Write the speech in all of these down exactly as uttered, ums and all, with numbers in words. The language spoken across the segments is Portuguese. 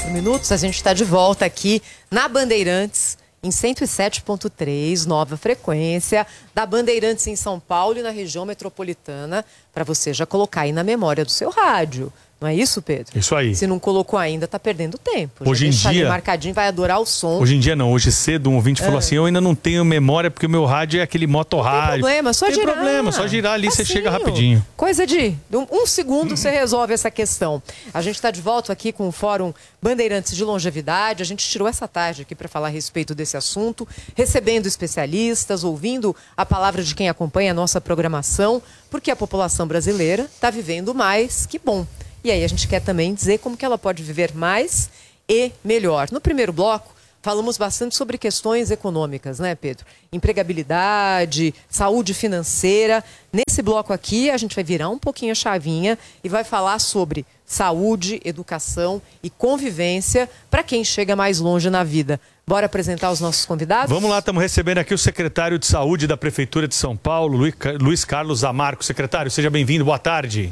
quatro minutos, a gente está de volta aqui na Bandeirantes, em cento e sete ponto três, nova frequência, da Bandeirantes em São Paulo e na região metropolitana, para você já colocar aí na memória do seu rádio. Não é isso, Pedro? Isso aí. Se não colocou ainda, tá perdendo tempo. Hoje em dia... ali marcadinho, vai adorar o som. Hoje em dia não. Hoje cedo um ouvinte falou Ah. assim, eu ainda não tenho memória porque o meu rádio é aquele motorrádio. Não tem problema, só Tem girar. problema, só girar ali, você Facinho. chega rapidinho. Coisa de um, um segundo você resolve essa questão. A gente está de volta aqui com o Fórum Bandeirantes de Longevidade. A gente tirou essa tarde aqui para falar a respeito desse assunto, recebendo especialistas, ouvindo a palavra de quem acompanha a nossa programação, porque a população brasileira está vivendo mais que bom. E aí a gente quer também dizer como que ela pode viver mais e melhor. No primeiro bloco, falamos bastante sobre questões econômicas, né, Pedro? Empregabilidade, saúde financeira. Nesse bloco aqui, a gente vai virar um pouquinho a chavinha e vai falar sobre saúde, educação e convivência para quem chega mais longe na vida. Bora apresentar os nossos convidados? Vamos lá, estamos recebendo aqui o secretário de Saúde da Prefeitura de São Paulo, Luiz Carlos Zamarco. Secretário, seja bem-vindo, boa tarde.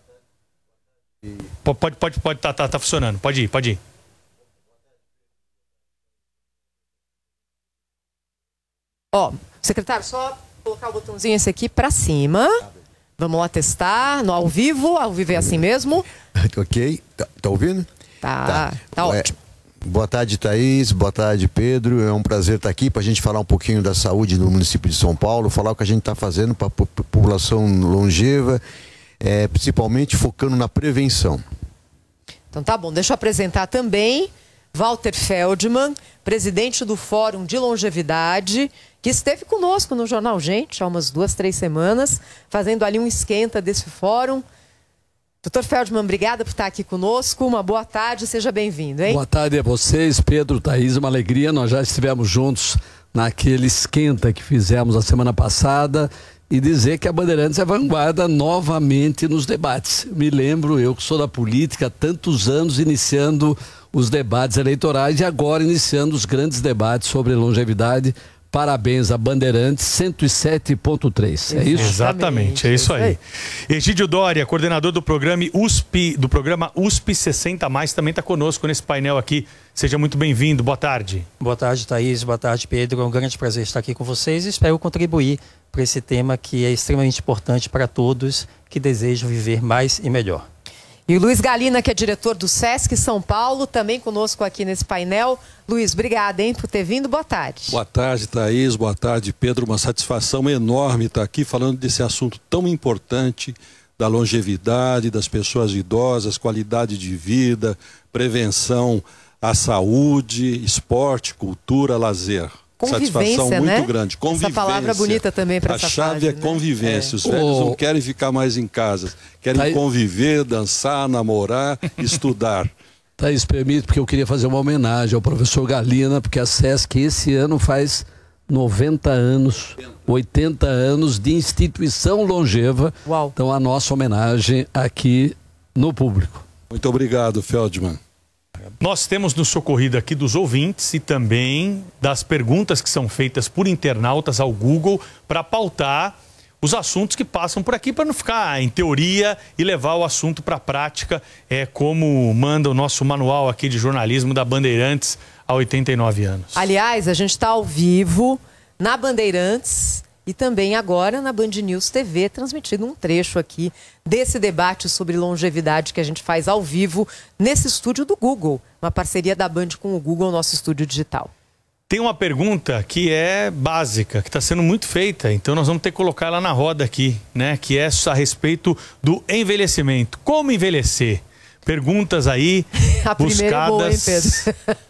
Pode, pode, pode, tá, tá, tá funcionando. Pode ir, pode ir. Ó, secretário, só colocar o botãozinho esse aqui pra cima. Vamos lá testar, no ao vivo. Ao vivo é assim mesmo? Ok, tá, tá ouvindo? Tá, tá, tá ótimo. É, boa tarde, Thaís, boa tarde, Pedro. É um prazer estar aqui para a gente falar um pouquinho da saúde no município de São Paulo, falar o que a gente está fazendo para a população longeva, É, principalmente focando na prevenção. Então tá bom, deixa eu apresentar também Walter Feldman, presidente do Fórum de Longevidade, que esteve conosco no Jornal Gente há umas duas, três semanas, fazendo ali um esquenta desse fórum. doutor Feldman, obrigada por estar aqui conosco, uma boa tarde, seja bem-vindo, hein? Boa tarde a vocês, Pedro, Thaís, uma alegria, nós já estivemos juntos naquele esquenta que fizemos a semana passada, e dizer que a Bandeirantes é vanguarda novamente nos debates. Me lembro, eu que sou da política há tantos anos, iniciando os debates eleitorais e agora iniciando os grandes debates sobre longevidade. Parabéns a Bandeirantes cento e sete ponto três. É isso? Exatamente, é isso aí. Egídio Doria, coordenador do programa U S P, do programa U S P sessenta mais, também está conosco nesse painel aqui. Seja muito bem-vindo. Boa tarde. Boa tarde, Thaís. Boa tarde, Pedro. É um grande prazer estar aqui com vocês e espero contribuir para esse tema que é extremamente importante para todos que desejam viver mais e melhor. E o Luiz Galina, que é diretor do Sesc São Paulo, também conosco aqui nesse painel. Luiz, obrigada, hein, por ter vindo. Boa tarde. Boa tarde, Thaís. Boa tarde, Pedro. Uma satisfação enorme estar aqui falando desse assunto tão importante da longevidade, das pessoas idosas, qualidade de vida, prevenção à saúde, esporte, cultura, lazer. Satisfação muito né? grande. Convivência. Essa palavra bonita também para essa A chave fase, é né? convivência. É. Os velhos Oh. não querem ficar mais em casa. Querem Tá aí. conviver, dançar, namorar, estudar. Thaís, permite, porque eu queria fazer uma homenagem ao professor Galina, porque a Sesc esse ano faz noventa anos, oitenta anos de instituição longeva. Uau. Então a nossa homenagem aqui no público. Muito obrigado, Feldman. Nós temos nos socorrido aqui dos ouvintes e também das perguntas que são feitas por internautas ao Google para pautar os assuntos que passam por aqui, para não ficar em teoria e levar o assunto para a prática, é, como manda o nosso manual aqui de jornalismo da Bandeirantes há oitenta e nove anos. Aliás, a gente está ao vivo na Bandeirantes e também agora na Band News T V, transmitindo um trecho aqui desse debate sobre longevidade que a gente faz ao vivo nesse estúdio do Google, uma parceria da Band com o Google, nosso estúdio digital. Tem uma pergunta que é básica, que está sendo muito feita, então nós vamos ter que colocar ela na roda aqui, né? Que é a respeito do envelhecimento. Como envelhecer? Perguntas aí A primeira é boa, hein, buscadas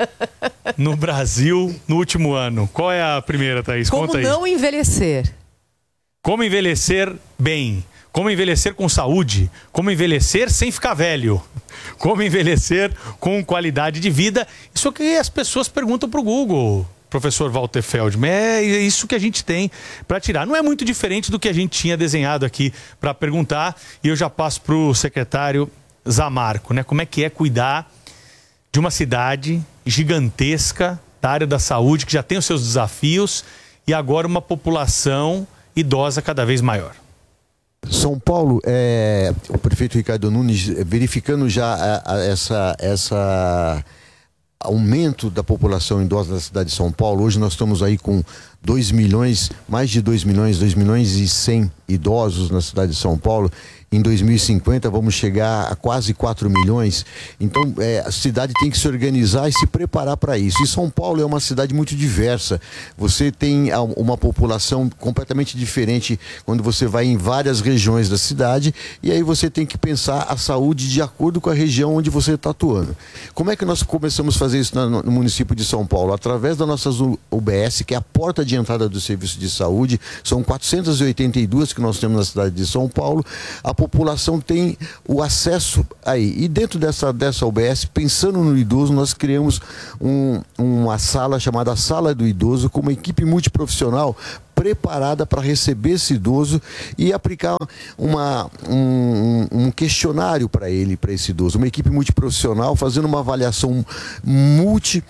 no Brasil no último ano. Qual é a primeira, Thaís? Como Conta aí. não envelhecer? Como envelhecer bem? Como envelhecer com saúde? Como envelhecer sem ficar velho? Como envelhecer com qualidade de vida? Isso é que as pessoas perguntam para o Google, professor Walter Feldman. É isso que a gente tem para tirar. Não é muito diferente do que a gente tinha desenhado aqui para perguntar. E eu já passo para o secretário Zamarco, né? Como é que é cuidar de uma cidade gigantesca da área da saúde, que já tem os seus desafios, e agora uma população idosa cada vez maior? São Paulo, é, o prefeito Ricardo Nunes, verificando já a, a, essa, essa aumento da população idosa da cidade de São Paulo. Hoje nós estamos aí com dois milhões, mais de dois milhões, dois milhões e cem idosos na cidade de São Paulo. Em dois mil e cinquenta vamos chegar a quase quatro milhões. Então é, a cidade tem que se organizar e se preparar para isso. E São Paulo é uma cidade muito diversa. Você tem uma população completamente diferente quando você vai em várias regiões da cidade, e aí você tem que pensar a saúde de acordo com a região onde você está atuando. Como é que nós começamos a fazer isso no município de São Paulo? Através das nossas U B S, que é a porta de entrada do serviço de saúde. São quatrocentas e oitenta e duas que nós temos na cidade de São Paulo. A população tem o acesso aí. E dentro dessa, dessa U B S, pensando no idoso, nós criamos um, uma sala chamada Sala do Idoso, com uma equipe multiprofissional preparada para receber esse idoso e aplicar uma, um, um questionário para ele, para esse idoso. Uma equipe multiprofissional fazendo uma avaliação multi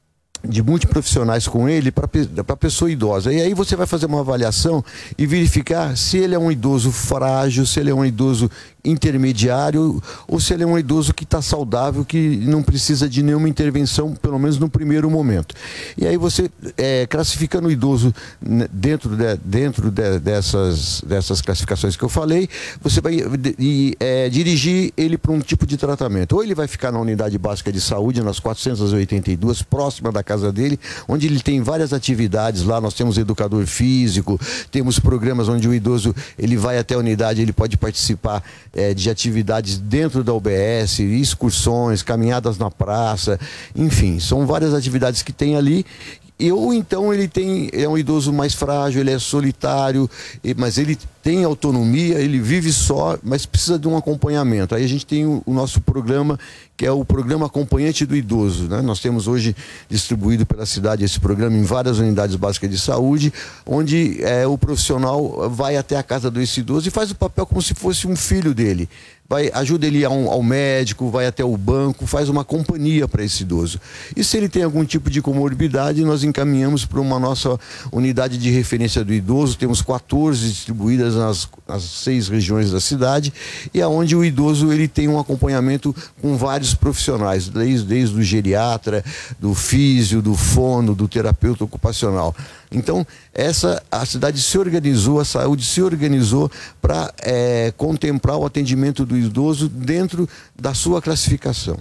de multiprofissionais com ele para a pessoa idosa. E aí você vai fazer uma avaliação e verificar se ele é um idoso frágil, se ele é um idoso intermediário ou se ele é um idoso que está saudável, que não precisa de nenhuma intervenção, pelo menos no primeiro momento. E aí você, é, classificando o idoso dentro, de, dentro de, dessas, dessas classificações que eu falei, você vai de, é, dirigir ele para um tipo de tratamento. Ou ele vai ficar na unidade básica de saúde, nas quatrocentas e oitenta e duas, próxima da casa dele, onde ele tem várias atividades lá. Nós temos educador físico, temos programas onde o idoso ele vai até a unidade, ele pode participar É, de atividades dentro da U B S, excursões, caminhadas na praça, enfim, são várias atividades que tem ali. Ou então ele tem, é um idoso mais frágil, ele é solitário, mas ele tem autonomia, ele vive só, mas precisa de um acompanhamento. Aí a gente tem o, o nosso programa, que é o programa acompanhante do idoso, né? Nós temos hoje distribuído pela cidade esse programa em várias unidades básicas de saúde, onde é, o profissional vai até a casa desse idoso e faz o papel como se fosse um filho dele. Vai, ajuda ele ao, ao médico, vai até o banco, faz uma companhia para esse idoso. E se ele tem algum tipo de comorbidade, nós encaminhamos para uma nossa unidade de referência do idoso. Temos quatorze distribuídas nas, nas seis regiões da cidade, e aonde o idoso ele tem um acompanhamento com vários profissionais, desde, desde o geriatra, do físio, do fono, do terapeuta ocupacional. Então, essa, a cidade se organizou, a saúde se organizou para é, contemplar o atendimento do idoso dentro da sua classificação.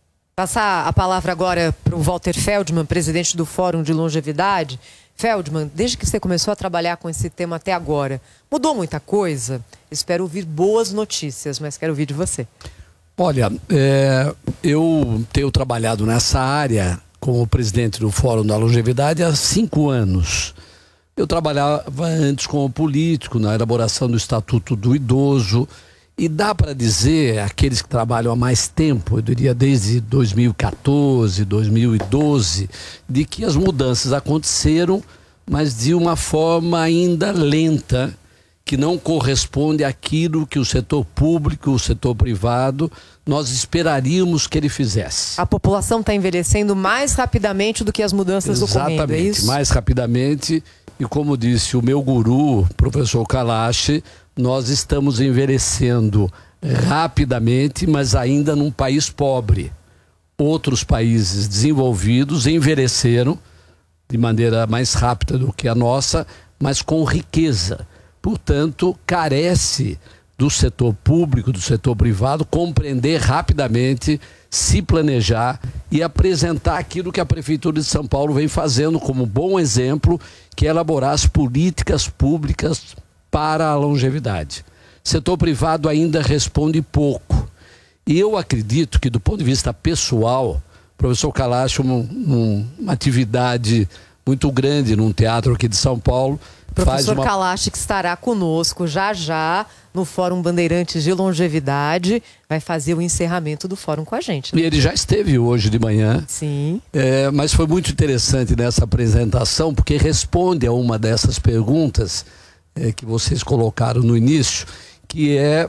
Passar a palavra agora para o Walter Feldman, presidente do Fórum de Longevidade. Feldman, desde que você começou a trabalhar com esse tema até agora, mudou muita coisa? Espero ouvir boas notícias, mas quero ouvir de você. Olha, é, eu tenho trabalhado nessa área como presidente do Fórum da Longevidade há cinco anos. Eu trabalhava antes como político na elaboração do Estatuto do Idoso, e dá para dizer, aqueles que trabalham há mais tempo, eu diria desde dois mil e quatorze, dois mil e doze, de que as mudanças aconteceram, mas de uma forma ainda lenta, que não corresponde àquilo que o setor público, o setor privado, nós esperaríamos que ele fizesse. A população está envelhecendo mais rapidamente do que as mudanças ocorrendo, é isso? Exatamente, mais rapidamente. E como disse o meu guru, professor Kalash, nós estamos envelhecendo rapidamente, mas ainda num país pobre. Outros países desenvolvidos envelheceram de maneira mais rápida do que a nossa, mas com riqueza. Portanto, carece do setor público, do setor privado, compreender rapidamente, se planejar e apresentar aquilo que a Prefeitura de São Paulo vem fazendo como bom exemplo, que é elaborar as políticas públicas para a longevidade. O setor privado ainda responde pouco. E eu acredito que, do ponto de vista pessoal, o professor Kalash, um, um, uma atividade muito grande num teatro aqui de São Paulo, Professor uma... Kalash, que estará conosco já já no Fórum Bandeirantes de Longevidade, vai fazer o encerramento do fórum com a gente, né? E ele já esteve hoje de manhã. Sim. É, mas foi muito interessante nessa apresentação, porque responde a uma dessas perguntas é, que vocês colocaram no início, que é,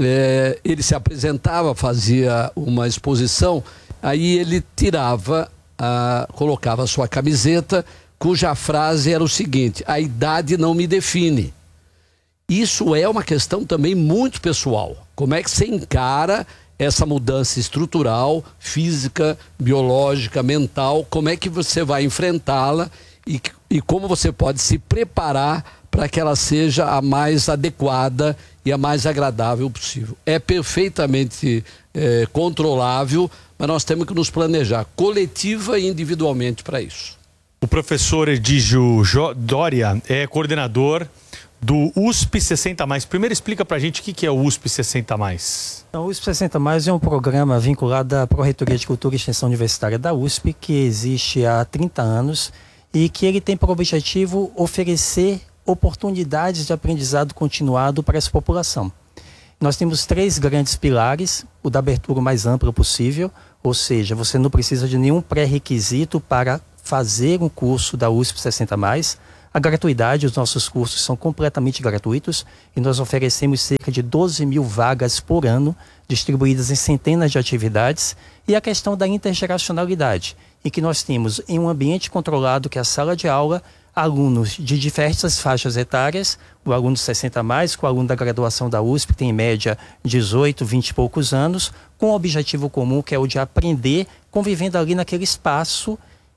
é, ele se apresentava, fazia uma exposição, aí ele tirava, a, colocava a sua camiseta, cuja frase era o seguinte: a idade não me define. Isso é uma questão também muito pessoal. Como é que você encara essa mudança estrutural, física, biológica, mental, como é que você vai enfrentá-la e, e como você pode se preparar para que ela seja a mais adequada e a mais agradável possível. É perfeitamente é, controlável, mas nós temos que nos planejar coletiva e individualmente para isso. O professor Edígio Dória é coordenador do U S P sessenta mais. Primeiro explica pra gente o que é o U S P sessenta mais. Então, o U S P sessenta mais é um programa vinculado à Pró-Reitoria de Cultura e Extensão Universitária da U S P, que existe há trinta anos e que ele tem por objetivo oferecer oportunidades de aprendizado continuado para essa população. Nós temos três grandes pilares: o da abertura o mais ampla possível, ou seja, você não precisa de nenhum pré-requisito para fazer um curso da U S P sessenta mais. A gratuidade, os nossos cursos são completamente gratuitos e nós oferecemos cerca de doze mil vagas por ano, distribuídas em centenas de atividades. E a questão da intergeracionalidade, em que nós temos em um ambiente controlado, que é a sala de aula, alunos de diversas faixas etárias, o aluno sessenta mais, com o aluno da graduação da U S P, que tem em média dezoito, vinte e poucos anos, com um objetivo comum, que é o de aprender, convivendo ali naquele espaço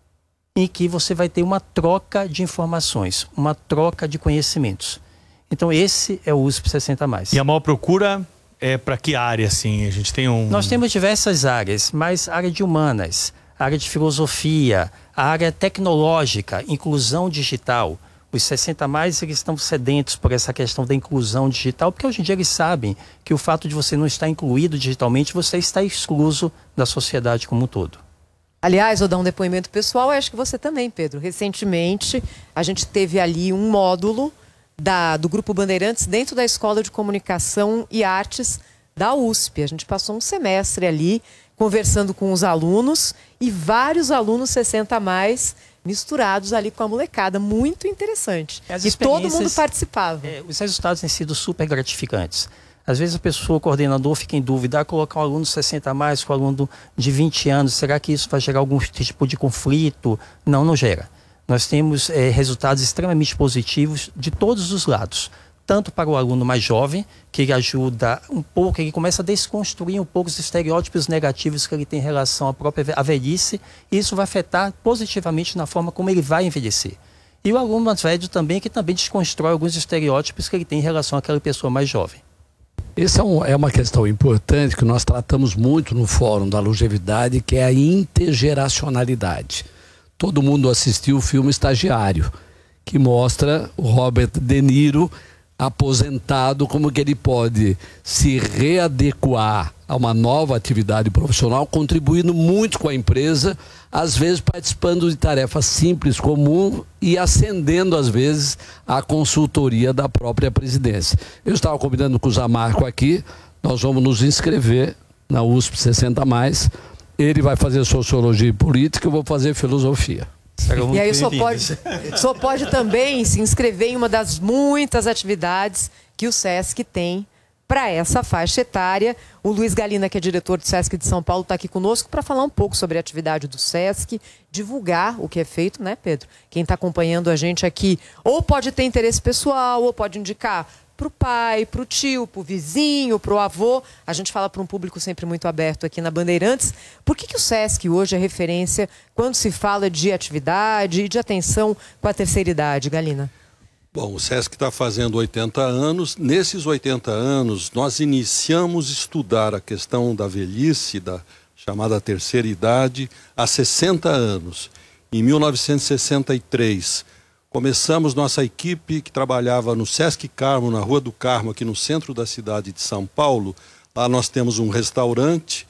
em que você vai ter uma troca de informações, uma troca de conhecimentos. Então esse é o U S P sessenta mais. E a maior procura é para que área, assim? A gente tem um... Nós temos diversas áreas, mas área de humanas, área de filosofia, a área tecnológica, inclusão digital. Os sessenta mais, eles estão sedentos por essa questão da inclusão digital, porque hoje em dia eles sabem que o fato de você não estar incluído digitalmente, você está excluso da sociedade como um todo. Aliás, vou dar um depoimento pessoal, acho que você também, Pedro. Recentemente, a gente teve ali um módulo da, do Grupo Bandeirantes dentro da Escola de Comunicação e Artes da U S P. A gente passou um semestre ali conversando com os alunos e vários alunos sessenta mais misturados ali com a molecada. Muito interessante. E todo mundo participava. É, os resultados têm sido super gratificantes. Às vezes a pessoa, o coordenador, fica em dúvida, ah, colocar um aluno sessenta a mais com um aluno de vinte anos, será que isso vai gerar algum tipo de conflito? Não, não gera. Nós temos é, resultados extremamente positivos de todos os lados. Tanto para o aluno mais jovem, que ele ajuda um pouco, ele começa a desconstruir um pouco os estereótipos negativos que ele tem em relação à própria à velhice, e isso vai afetar positivamente na forma como ele vai envelhecer. E o aluno mais velho também, que também desconstrói alguns estereótipos que ele tem em relação àquela pessoa mais jovem. Essa é, um, é uma questão importante que nós tratamos muito no Fórum da Longevidade, que é a intergeracionalidade. Todo mundo assistiu o filme Estagiário, que mostra o Robert De Niro aposentado, como que ele pode se readequar a uma nova atividade profissional, contribuindo muito com a empresa, às vezes participando de tarefas simples, comuns e ascendendo às vezes a consultoria da própria presidência. Eu estava combinando com o Zamarco aqui, nós vamos nos inscrever na U S P sessenta mais, ele vai fazer Sociologia e Política, eu vou fazer Filosofia. E aí o senhor pode, o senhor pode também se inscrever em uma das muitas atividades que o SESC tem para essa faixa etária. O Luiz Galina, que é diretor do SESC de São Paulo, está aqui conosco para falar um pouco sobre a atividade do SESC, divulgar o que é feito, né, Pedro? Quem está acompanhando a gente aqui ou pode ter interesse pessoal, ou pode indicar para o pai, para o tio, para o vizinho, para o avô. A gente fala para um público sempre muito aberto aqui na Bandeirantes. Por que que o SESC hoje é referência quando se fala de atividade e de atenção com a terceira idade, Galina? Bom, o SESC está fazendo oitenta anos. Nesses oitenta anos, nós iniciamos a estudar a questão da velhice, da chamada terceira idade, há sessenta anos. Em mil novecentos e sessenta e três, começamos nossa equipe que trabalhava no Sesc Carmo, na Rua do Carmo, aqui no centro da cidade de São Paulo. Lá nós temos um restaurante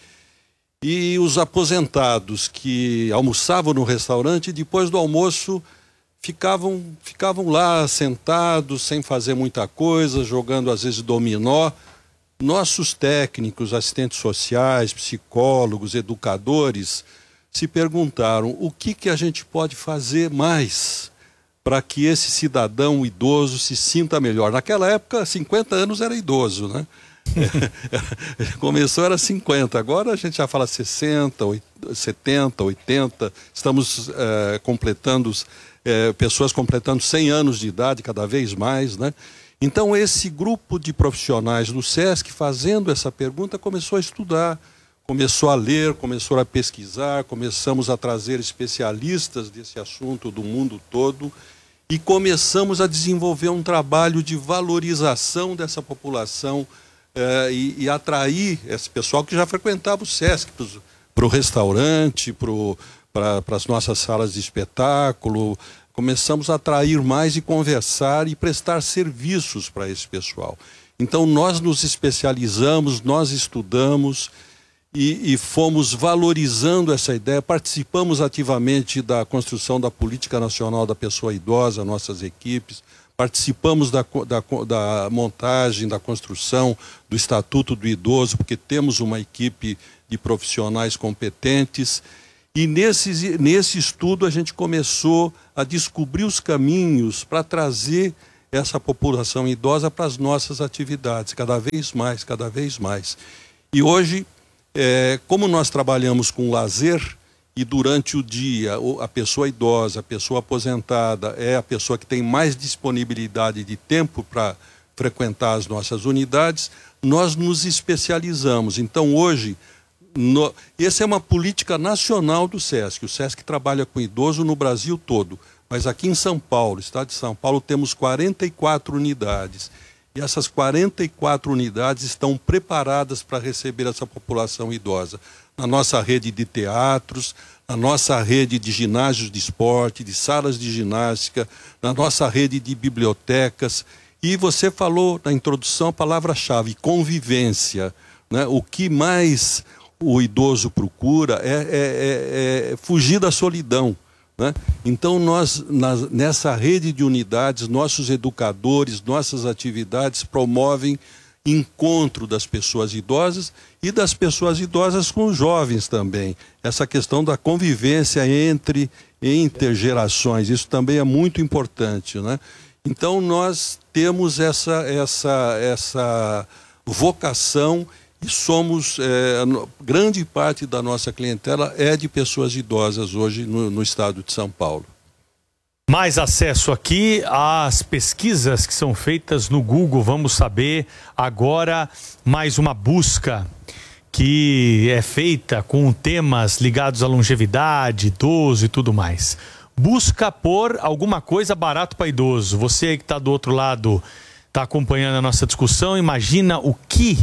e os aposentados que almoçavam no restaurante, depois do almoço, ficavam, ficavam lá sentados, sem fazer muita coisa, jogando às vezes dominó. Nossos técnicos, assistentes sociais, psicólogos, educadores, se perguntaram o que que a gente pode fazer mais para que esse cidadão idoso se sinta melhor. Naquela época, cinquenta anos era idoso, né? Começou era cinquenta, agora a gente já fala sessenta, setenta, oitenta, estamos é, completando, é, pessoas completando cem anos de idade cada vez mais, né? Então esse grupo de profissionais do SESC, fazendo essa pergunta, começou a estudar, começou a ler, começou a pesquisar, começamos a trazer especialistas desse assunto do mundo todo e começamos a desenvolver um trabalho de valorização dessa população eh, e, e atrair esse pessoal que já frequentava o SESC para o restaurante, para as nossas salas de espetáculo. Começamos a atrair mais e conversar e prestar serviços para esse pessoal. Então nós nos especializamos, nós estudamos e, e fomos valorizando essa ideia, participamos ativamente da construção da Política Nacional da Pessoa Idosa, nossas equipes, participamos da, da, da montagem, da construção do Estatuto do Idoso, porque temos uma equipe de profissionais competentes. E nesse, nesse estudo a gente começou a descobrir os caminhos para trazer essa população idosa para as nossas atividades, cada vez mais, cada vez mais. E hoje, é, como nós trabalhamos com lazer, e durante o dia a pessoa idosa, a pessoa aposentada, é a pessoa que tem mais disponibilidade de tempo para frequentar as nossas unidades, nós nos especializamos. Então hoje, No, essa é uma política nacional do SESC. O SESC trabalha com idoso no Brasil todo. Mas aqui em São Paulo, estado de São Paulo, temos quarenta e quatro unidades. E essas quarenta e quatro unidades estão preparadas para receber essa população idosa. Na nossa rede de teatros, na nossa rede de ginásios de esporte, de salas de ginástica, na nossa rede de bibliotecas. E você falou na introdução a palavra-chave, convivência, né? O que mais o idoso procura é, é, é, é fugir da solidão, né? Então nós, na, nessa rede de unidades, nossos educadores, nossas atividades promovem encontro das pessoas idosas e das pessoas idosas com os jovens também. Essa questão da convivência entre intergerações, isso também é muito importante, né? Então nós temos essa, essa, essa vocação e somos, é, grande parte da nossa clientela é de pessoas idosas hoje no, no estado de São Paulo. Mais acesso aqui às pesquisas que são feitas no Google. Vamos saber agora mais uma busca que é feita com temas ligados à longevidade, idoso e tudo mais. Busca por alguma coisa barato para idoso. Você que está do outro lado, está acompanhando a nossa discussão, imagina o que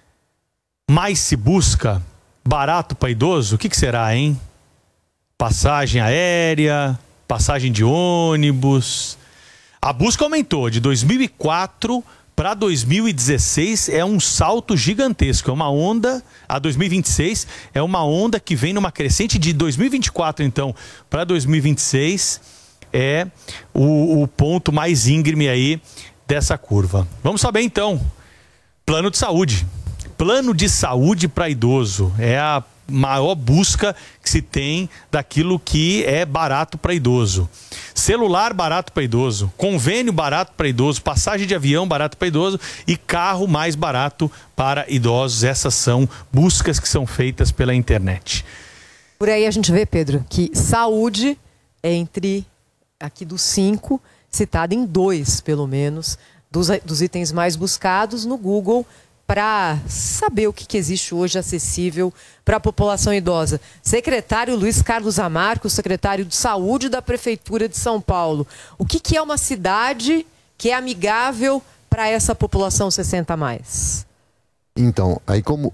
mais se busca barato para idoso. O que, que será, hein? Passagem aérea, passagem de ônibus. A busca aumentou de dois mil e quatro para dois mil e dezesseis, é um salto gigantesco, é uma onda, a dois mil e vinte e seis é uma onda que vem numa crescente. De dois mil e vinte e quatro então para dois mil e vinte e seis é o, o ponto mais íngreme aí dessa curva. Vamos saber então, plano de saúde. Plano de saúde para idoso é a maior busca que se tem daquilo que é barato para idoso. Celular barato para idoso, convênio barato para idoso, passagem de avião barato para idoso e carro mais barato para idosos. Essas são buscas que são feitas pela internet. Por aí a gente vê, Pedro, que saúde é entre, aqui dos cinco, citada em dois, pelo menos, dos, dos itens mais buscados no Google, para saber o que, que existe hoje acessível para a população idosa. Secretário Luiz Carlos Amarco, secretário de Saúde da Prefeitura de São Paulo. O que, que é uma cidade que é amigável para essa população sessenta a mais? Então, aí como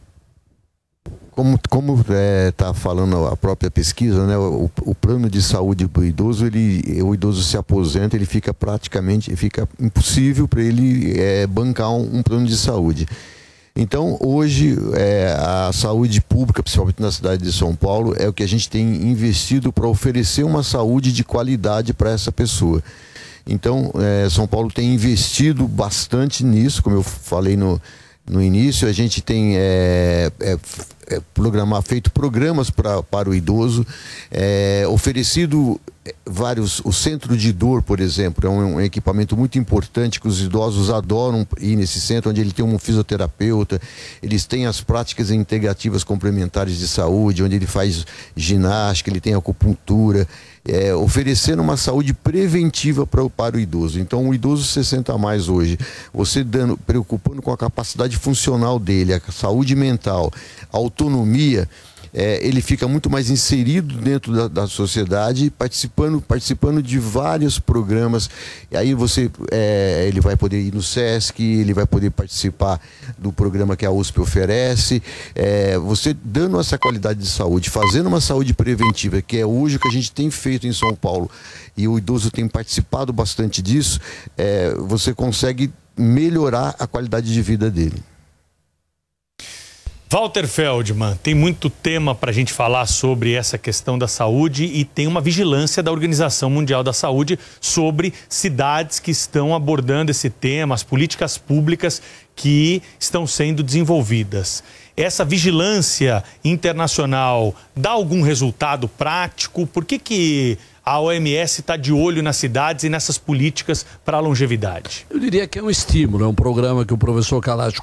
como como está falando a própria pesquisa, né, o, o plano de saúde do idoso, ele, o idoso se aposenta, ele fica praticamente, fica impossível para ele é, bancar um, um plano de saúde. Então, hoje, é, a saúde pública, principalmente na cidade de São Paulo, é o que a gente tem investido para oferecer uma saúde de qualidade para essa pessoa. Então, é, São Paulo tem investido bastante nisso, como eu falei no, no início. A gente tem é, é, é, programar, feito programas pra, para o idoso, é, oferecido vários, o centro de dor, por exemplo, é um, um equipamento muito importante que os idosos adoram ir nesse centro, onde ele tem um fisioterapeuta, eles têm as práticas integrativas complementares de saúde, onde ele faz ginástica, ele tem acupuntura, é, oferecendo uma saúde preventiva pra, para o idoso. Então, o idoso sessenta a mais hoje, você dando, preocupando com a capacidade funcional dele, a saúde mental, a autonomia, É, ele fica muito mais inserido dentro da, da sociedade, participando, participando de vários programas. E aí você, é, ele vai poder ir no SESC, ele vai poder participar do programa que a U S P oferece. É, você dando essa qualidade de saúde, fazendo uma saúde preventiva, que é hoje o que a gente tem feito em São Paulo, e o idoso tem participado bastante disso, é, você consegue melhorar a qualidade de vida dele. Walter Feldman, tem muito tema para a gente falar sobre essa questão da saúde e tem uma vigilância da Organização Mundial da Saúde sobre cidades que estão abordando esse tema, as políticas públicas que estão sendo desenvolvidas. Essa vigilância internacional dá algum resultado prático? Por que que a O M S está de olho nas cidades e nessas políticas para a longevidade? Eu diria que é um estímulo, é um programa que o professor Kalash